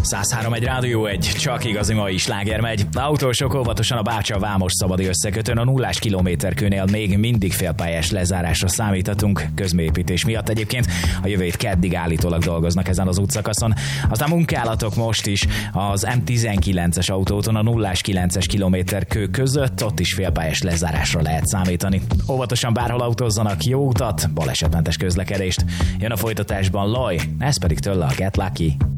103 egy Rádió 1, csak igazi mai sláger megy. Autósok óvatosan a Bácsa-Vámos szabadi összekötőn, a 0 kilométerkőnél még mindig félpályás lezárásra számíthatunk, közműépítés miatt egyébként. A jövő hét keddig állítólag dolgoznak ezen az útszakaszon. Aztán munkálatok most is az M19-es autóton a 0-9-es kilométerkő között, ott is félpályás lezárásra lehet számítani. Óvatosan bárhol autózzanak, jó utat, balesetmentes közlekedést. Jön a folytatásban Loj, ez pedig tőle a Get Lucky.